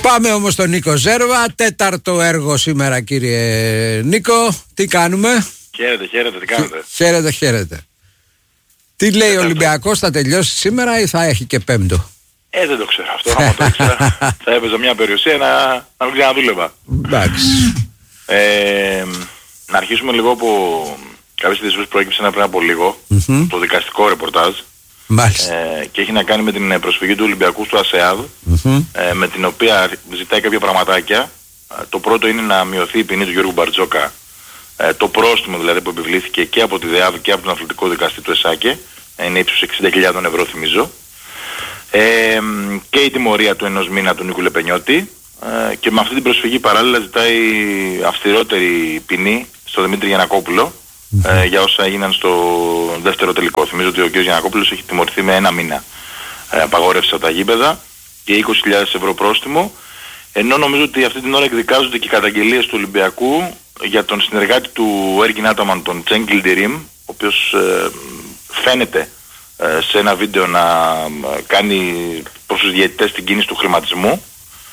Πάμε όμως στον Νίκο Ζέρβα. Τέταρτο έργο σήμερα, κύριε Νίκο. Τι κάνουμε? Χαίρετε, τι κάνετε? Χαίρετε. Τι λέει ο Ολυμπιακός, θα τελειώσει σήμερα ή θα έχει και πέμπτο? Δεν το ξέρω. Αυτό άμα το ήξερα θα έπαιζα μια περιουσία να μην ξαναδούλευα. Εντάξει. Να αρχίσουμε λίγο από κάποιες ειδήσεις που προέκυψαν πριν από λίγο. Το δικαστικό ρεπορτάζ. Και έχει να κάνει με την προσφυγή του Ολυμπιακού στο ΑΣΕΑΔ, με την οποία ζητάει κάποια πραγματάκια. Το πρώτο είναι να μειωθεί η ποινή του Γιώργου Μπαρτζόκα, το πρόστιμο δηλαδή που επιβλήθηκε και από τη ΔΕΑΒ και από τον αθλητικό δικαστή του ΕΣΑΚΕ, είναι ύψους 60.000 ευρώ θυμίζω, και η τιμωρία του 1 μήνα του Νίκου Λεπενιώτη, και με αυτή την προσφυγή παράλληλα ζητάει αυστηρότερη ποινή στο Δημήτρη Γιαννακόπουλο, για όσα έγιναν στο δεύτερο τελικό. Θυμίζω ότι ο κ. Γιαννακόπουλος έχει τιμωρηθεί με 1 μήνα απαγόρευση από τα γήπεδα και 20.000 ευρώ πρόστιμο, ενώ νομίζω ότι αυτή την ώρα εκδικάζονται και οι καταγγελίες του Ολυμπιακού για τον συνεργάτη του Έργιν Άταμαν, τον Τσέγγιλ Ντερίμ, ο οποίος φαίνεται σε ένα βίντεο να κάνει προς τους διαιτητές την κίνηση του χρηματισμού,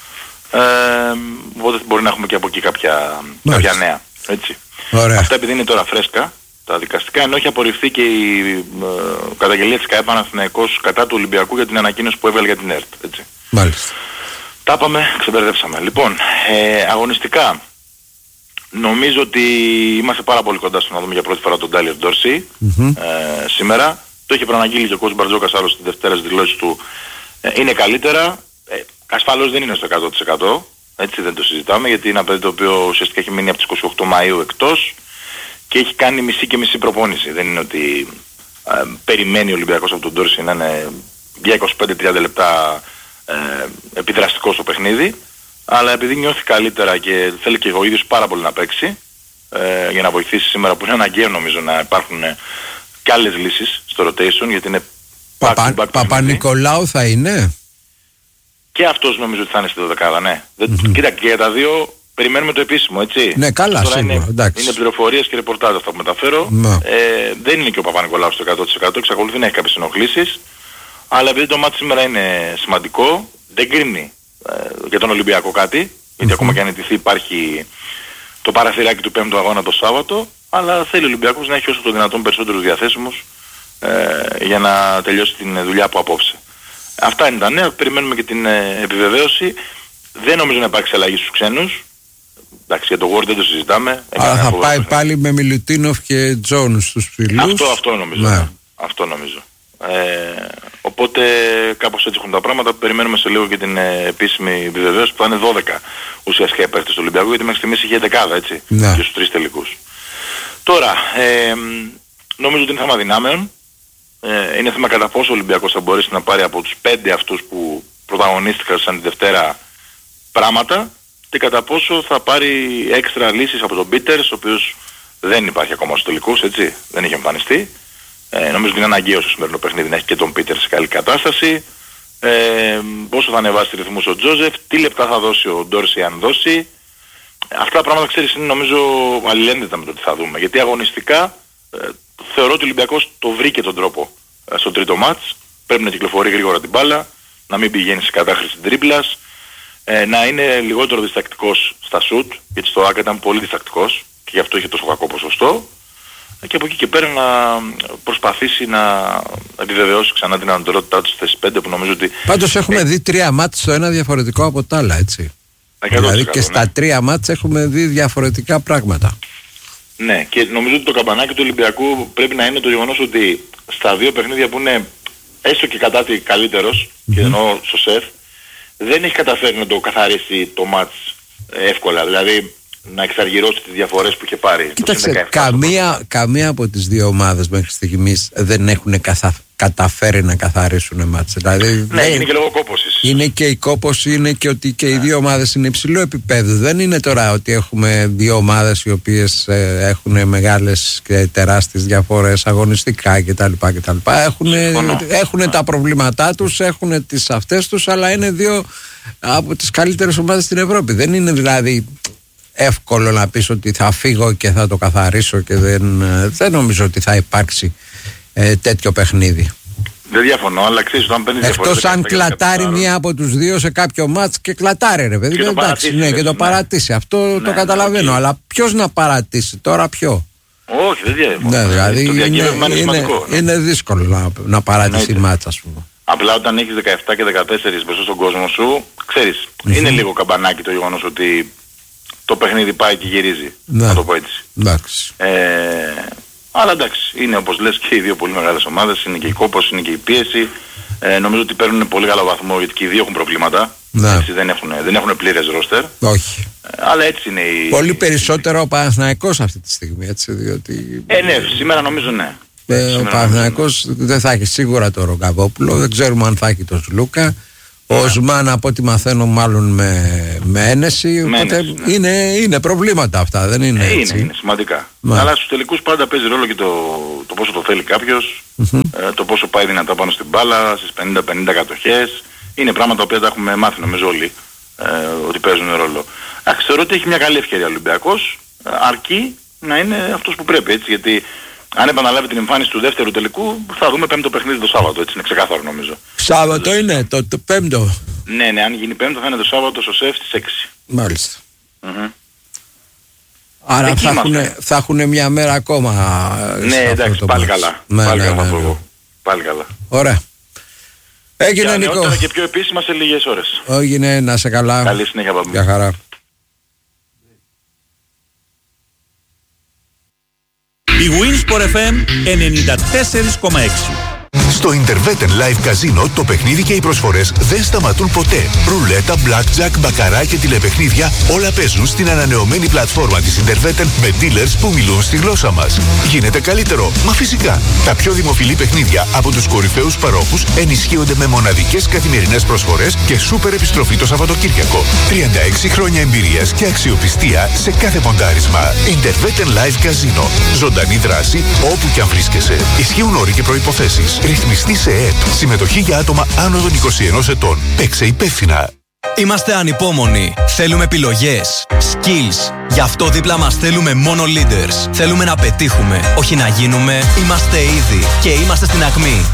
οπότε μπορεί να έχουμε και από εκεί κάποια νέα, έτσι. Ωραία. Αυτά επειδή είναι τώρα φρέσκα τα δικαστικά, ενώ έχει απορριφθεί και η καταγγελία της ΚΑΕ Παναθηναϊκός κατά του Ολυμπιακού για την ανακοίνωση που έβγαλε για την ΕΡΤ, έτσι. Μάλιστα. Τα είπαμε, ξεμπερδέψαμε. Λοιπόν, αγωνιστικά νομίζω ότι είμαστε πάρα πολύ κοντά στο να δούμε για πρώτη φορά τον Ντάιλερ Ντόρσι σήμερα. Το είχε προαναγγείλει και ο κ. Μπαρτζόκας άλλος στη Δευτέρα στις δηλώσεις του. Είναι καλύτερα. Ασφαλώς δεν είναι στο 100%. Έτσι δεν το συζητάμε, γιατί είναι ένα παιδί το οποίο ουσιαστικά έχει μείνει από τις 28 Μαΐου εκτός και έχει κάνει μισή και μισή προπόνηση. Δεν είναι ότι περιμένει ο Ολυμπιακός από τον Ντόρσι να είναι για 25-30 λεπτά επιδραστικό στο παιχνίδι, αλλά επειδή νιώθει καλύτερα και θέλει και ο ίδιος πάρα πολύ να παίξει, για να βοηθήσει σήμερα, που είναι αναγκαίο νομίζω να υπάρχουν και άλλες λύσεις στο rotation, γιατί είναι Παπα-Νικολάου θα είναι? Και αυτός νομίζω ότι θα είναι στη 12, ναι. Κοίτα, και για τα δύο περιμένουμε το επίσημο, έτσι. Ναι, καλά, τώρα σίγουρα, είναι πληροφορίες και ρεπορτάζ αυτά που μεταφέρω. Δεν είναι και ο Παπα-Νικολάου στο 100%, εξακολουθεί να έχει κάποιες ενοχλήσεις, αλλά επειδή το μάτι σήμερα είναι σημαντικό, δεν κρίνει για τον Ολυμπιακό κάτι, γιατί ακόμα και αν ετηθεί υπάρχει το παραθυράκι του 5ου αγώνα το Σάββατο, αλλά θέλει ο Ολυμπιακός να έχει όσο το δυνατόν περισσότερους διαθέσιμους για να τελειώσει την δουλειά από απόψε. Αυτά είναι τα νέα, περιμένουμε και την επιβεβαίωση. Δεν νομίζω να υπάρξει αλλαγή στους ξένους. Εντάξει, για το Word δεν το συζητάμε. Αλλά θα πάει πάλι με Μιλουτίνοφ και Τζόνους στους φίλους. Αυτό νομίζω. Ναι. Αυτό νομίζω. Οπότε κάπως έτσι έχουν τα πράγματα. Περιμένουμε σε λίγο και την επίσημη επιβεβαίωση που θα είναι 12 ουσιαστικά υπέρτες του Ολυμπιακού, γιατί μέχρι στιγμής είχε 11, έτσι, ναι, και στους 3 τελικούς. Τώρα, νομίζω ότι είναι θέμα δυνάμεων. Είναι θέμα κατά πόσο ο Ολυμπιακός θα μπορέσει να πάρει από τους 5 αυτούς που πρωταγωνίστηκαν σαν τη Δευτέρα πράγματα, και κατά πόσο θα πάρει έξτρα λύσεις από τον Πίτερς, ο οποίος δεν υπάρχει ακόμα στους τελικούς, έτσι, δεν έχει εμφανιστεί. Νομίζω ότι είναι αναγκαίο στο σημερινό παιχνίδι να έχει και τον Πίτερ σε καλή κατάσταση. Πόσο θα ανεβάσει ρυθμούς ο Τζόζεφ, τι λεπτά θα δώσει ο Ντόρσι αν δώσει. Αυτά τα πράγματα, ξέρεις, είναι νομίζω αλληλένδετα με το τι θα δούμε. Γιατί αγωνιστικά θεωρώ ότι ο Ολυμπιακός το βρήκε τον τρόπο στο τρίτο μάτς. Πρέπει να κυκλοφορεί γρήγορα την μπάλα, να μην πηγαίνει σε κατάχρηση τρίπλας, να είναι λιγότερο διστακτικός στα σουτ, γιατί στο ΆΚΑ ήταν πολύ διστακτικός και γι' αυτό είχε τόσο κακό ποσοστό. Και από εκεί και πέρα να προσπαθήσει να επιβεβαιώσει ξανά την ανωτερότητά του στις 5, που νομίζω ότι... Πάντως έχουμε δει 3 μάτς το ένα διαφορετικό από τα άλλα, έτσι. Δηλαδή και στα 3 μάτς έχουμε δει διαφορετικά πράγματα. Ναι, και νομίζω ότι το καμπανάκι του Ολυμπιακού πρέπει να είναι το γεγονός ότι στα 2 παιχνίδια που είναι έστω και κατά τη καλύτερος, και εννοώ στο ΣΕΦ, δεν έχει καταφέρει να το καθαρίσει το μάτς εύκολα. Δηλαδή να εξαργυρώσει τις διαφορές που είχε πάρει. Κοίταξε, καμία από τις 2 ομάδες μέχρι στιγμής δεν έχουν καταφέρει να καθαρίσουν μάτς. Δηλαδή, ναι, είναι και λόγω κόπωσης. Είναι και η κόπωση, είναι και ότι και οι 2 ομάδες είναι υψηλό επίπεδο. Δεν είναι τώρα ότι έχουμε 2 ομάδες οι οποίες έχουν μεγάλες και τεράστιες διαφορές αγωνιστικά κτλ. Έχουν τα προβλήματά τους, έχουν τις αυτές τους, αλλά είναι 2 από τις καλύτερες ομάδες στην Ευρώπη. Δεν είναι δηλαδή εύκολο να πεις ότι θα φύγω και θα το καθαρίσω, και δεν νομίζω ότι θα υπάρξει τέτοιο παιχνίδι. Δεν διαφωνώ, αλλά ξέρεις όταν παίρνεις διαφορές. Εκτός αν κλατάρει μία από τους δύο σε κάποιο μάτς και κλατάρει ρε παιδί. Εντάξει, ναι, και το παρατήσει. Αυτό το καταλαβαίνω. Αλλά ποιος να παρατήσει τώρα, ποιο? Όχι, δεν διαφωνώ. Ναι, δηλαδή είναι δύσκολο να παρατήσει μάτς, ας πούμε. Απλά όταν έχεις 17 και 14 μπροστά στον κόσμο σου, ξέρεις, είναι λίγο καμπανάκι το γεγονός ότι το παιχνίδι πάει και γυρίζει, να το πω έτσι. Εντάξει. Αλλά εντάξει, είναι όπως λες και οι δύο πολύ μεγάλες ομάδες, είναι και η κόπος, είναι και η πίεση. Νομίζω ότι παίρνουν πολύ καλό βαθμό γιατί και οι δύο έχουν προβλήματα. Έτσι, δεν έχουν πλήρες ρόστερ. Όχι. Αλλά έτσι είναι η... Πολύ περισσότερο ο Παναθηναϊκός αυτή τη στιγμή, έτσι, διότι... ναι, σήμερα νομίζω ναι. Ο Παναθηναϊκός δεν θα έχει σίγουρα το Ρογκαβόπουλο, δεν ξέρουμε αν θα έχει τον Σλούκα. Ο Οσμάν από ό,τι μαθαίνω μάλλον με ένεση, οπότε είναι προβλήματα αυτά, δεν είναι έτσι. Είναι σημαντικά. Αλλά στους τελικούς πάντα παίζει ρόλο και το πόσο το θέλει κάποιος, το πόσο πάει δυνατά πάνω στην μπάλα, στις 50-50 κατοχές. Είναι πράγματα που τα έχουμε μάθει νομίζω όλοι, ότι παίζουν ρόλο. Θεωρώ ότι έχει μια καλή ευκαιρία ο Ολυμπιακός, αρκεί να είναι αυτός που πρέπει, έτσι, γιατί αν επαναλάβει την εμφάνιση του δεύτερου τελικού, θα δούμε πέμπτο παιχνίδι το Σάββατο, έτσι είναι ξεκάθαρο νομίζω. Σάββατο είναι, το πέμπτο. Ναι, αν γίνει πέμπτο θα είναι το Σάββατο στο ΣΕΦ στις 6. Μάλιστα. Άρα θα έχουν μια μέρα ακόμα. Ναι, εντάξει, πάλι καλά. Πάλι καλά. Ωραία. Έγινε, Νικό. Και πιο επίσημα σε λίγες ώρες. Έγινε, να σε καλά. Καλή συνέχεια, Παμπού. Γεια χαρά. Η Winsport FM 94,6. Στο Interveten Live Casino το παιχνίδι και οι προσφορές δεν σταματούν ποτέ. Ρουλέτα, blackjack, μπακαρά και τηλεπαιχνίδια όλα παίζουν στην ανανεωμένη πλατφόρμα της Interveten με dealers που μιλούν στη γλώσσα μας. Γίνεται καλύτερο, μα φυσικά. Τα πιο δημοφιλή παιχνίδια από τους κορυφαίους παρόχους ενισχύονται με μοναδικές καθημερινές προσφορές και σούπερ επιστροφή το Σαββατοκύριακο. 36 χρόνια εμπειρίας και αξιοπιστία σε κάθε ποντάρισμα. Interveten Live Casino. Ζωντανή δράση όπου και αν βρίσκεσαι. Ισχύουν όροι και προϋποθέσεις. Ρυθμιστή σε ΕΕΠ. Συμμετοχή για άτομα άνω των 21 ετών. Παίξε υπεύθυνα. Είμαστε ανυπόμονοι. Θέλουμε επιλογές. Skills. Γι' αυτό δίπλα μας θέλουμε μόνο leaders. Θέλουμε να πετύχουμε, όχι να γίνουμε. Είμαστε ήδη και είμαστε στην ακμή.